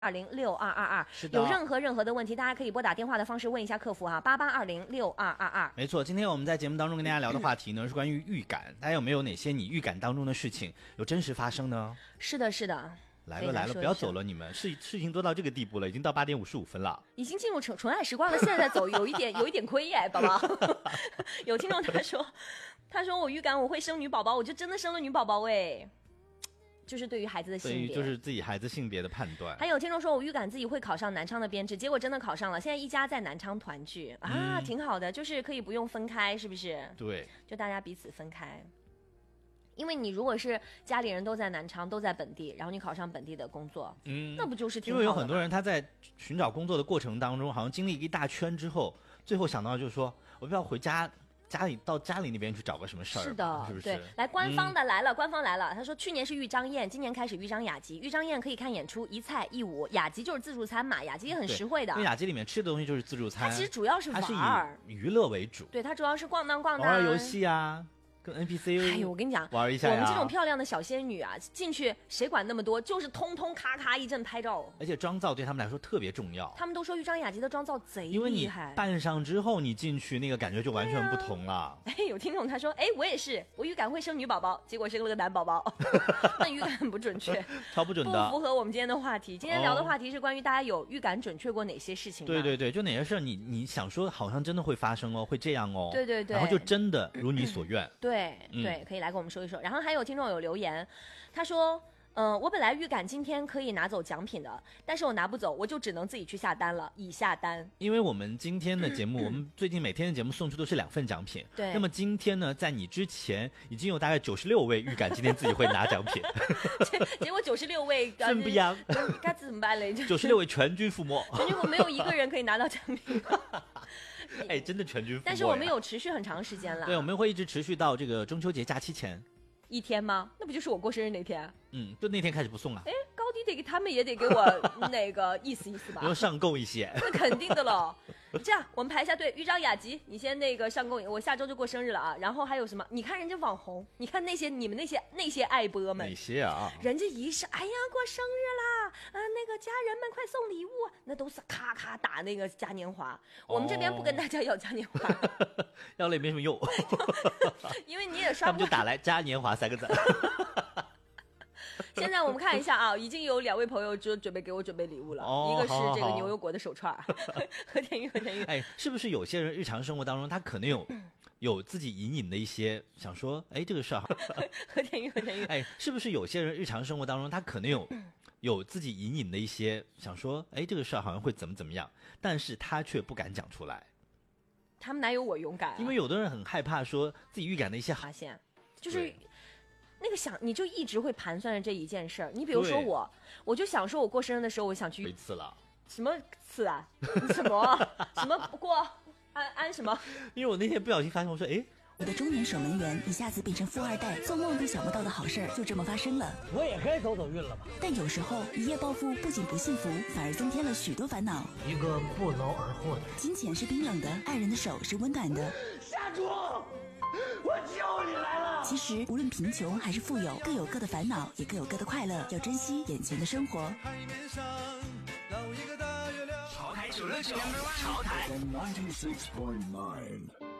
88206222， 是的， 有任何的问题，大家可以拨打电话的方式问一下客服哈，88206222。 没错，今天我们在节目当中跟大家聊的话题呢是关于预感，大家有没有哪些你预感当中的事情有真实发生呢？ 是的，是的。 来了，不要走了，你们事情都到这个地步了，已经到8点55分了， 已经进入纯爱时光了。现在走有一点亏耶，宝宝。有听众他说我预感我会生女宝宝，我就真的生了女宝宝哎。就是对于孩子的性别， 就是自己孩子性别的判断。 还有听众说我预感自己会考上南昌的编制，结果真的考上了，现在一家在南昌团聚啊，挺好的，就是可以不用分开，是不是？ 对， 就大家彼此分开。因为你如果是家里人都在南昌，都在本地，然后你考上本地的工作，那不就是挺好的吗？ 因为有很多人他在寻找工作的过程当中，好像经历一大圈之后，最后想到就是说，我不要回家里那边去找个什么事儿， 是的， 是不是？ 对，来官方的来了，官方来了。他说去年是豫章宴，今年开始豫章雅集。豫章宴可以看演出，一菜一舞；雅集就是自助餐嘛，雅集也很实惠的。 因为雅集里面吃的东西就是自助餐， 它其实主要是玩， 它是以娱乐为主。 对，它主要是逛荡， 玩游戏啊。跟 NPC 哎呦，我跟你讲， 玩一下呀。 我们这种漂亮的小仙女啊，进去谁管那么多？就是通通咔咔一阵拍照。 而且妆造对他们来说特别重要。 他们都说豫章雅集的妆造贼厉害。 因为你扮上之后，你进去那个感觉就完全不同了。 哎，有听众他说，哎，我也是，我预感会生女宝宝，结果生了个男宝宝，那预感很不准确， 超不准的， 不符合我们今天的话题。今天聊的话题是关于大家有预感准确过哪些事情。 对，就哪些事你想说好像真的会发生哦，会这样哦。 对， 然后就真的如你所愿。 对。可以来跟我们说一说。然后还有听众有留言，他说我本来预感今天可以拿走奖品的，但是我拿不走，我就只能自己去下单了，已下单。 因为我们今天的节目，我们最近每天的节目送出都是2份奖品。 对。 那么今天呢，在你之前已经有大概96位预感今天自己会拿奖品， 结果96位真不一样， 该怎么办嘞 ？96位全军覆没， 全军覆没，没有一个人可以拿到奖品。 哎，真的全军覆没。 但是我们有持续很长时间了。 对，我们会一直持续到这个中秋节假期前 1天吗？那不就是我过生日那天？ 就那天开始不送了。 哎，高低得给他们也得给我那个意思吧。 要上供一些。 那肯定的喽。这样，我们排一下队。豫章雅集，你先那个上供，我下周就过生日了啊。然后还有什么？你看人家网红，你看你们那些爱播们， 哪些啊？ 人家一是哎呀过生日啦，那个家人们快送礼物，那都是咔咔打那个嘉年华。我们这边不跟大家要嘉年华， 要了也没什么用， 因为你也刷不。 他们就打来嘉年华3个字。 现在我们看一下啊，已经有2位朋友就准备给我准备礼物了，一个是这个牛油果的手串，和田玉。 哎，是不是有些人日常生活当中他可能有自己隐隐的一些想说，哎，这个事儿和田玉。 哎，是不是有些人日常生活当中他可能有自己隐隐的一些想说，哎，这个事儿好像会怎么样，但是他却不敢讲出来。 他们哪有我勇敢因为有的人很害怕说自己预感的一些发现，就是那个你就一直会盘算着这一件事儿。你比如说我就想说我过生日的时候，我想去一次了。 什么次啊？什么什么过安什么？ 因为我那天不小心发现，我说哎， 我的中年守门员一下子变成富2代，做梦都想不到的好事就这么发生了。 我也该走运了吧？ 但有时候一夜暴富不仅不幸福，反而增添了许多烦恼。 一个不劳而获的金钱是冰冷的，爱人的手是温暖的。 下主，我救你来了！ 其实无论贫穷还是富有，各有各的烦恼，也各有各的快乐。要珍惜眼前的生活。 潮台969，潮台96.9